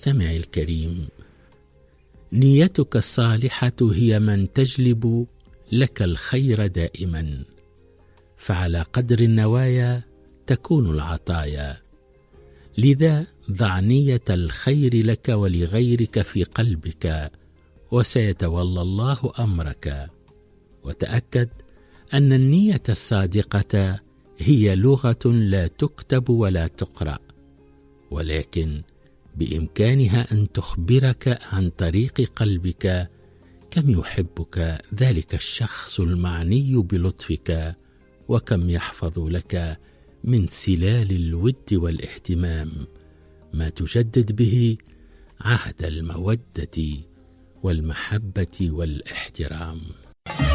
مستمعي الكريم، نيتك الصالحة هي من تجلب لك الخير دائما، فعلى قدر النوايا تكون العطايا. لذا ضع نية الخير لك ولغيرك في قلبك، وسيتولى الله أمرك. وتأكد أن النية الصادقة هي لغة لا تكتب ولا تقرأ، ولكن بإمكانها أن تخبرك عن طريق قلبك كم يحبك ذلك الشخص المعني بلطفك، وكم يحفظ لك من سلال الود والاهتمام ما تجدد به عهد المودة والمحبة والاحترام.